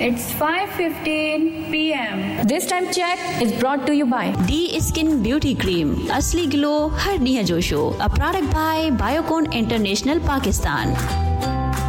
It's 5:15 p.m. This time check is brought to you by D Skin Beauty Cream. असली glow हर निया जोशो. A product by Biocon International, Pakistan.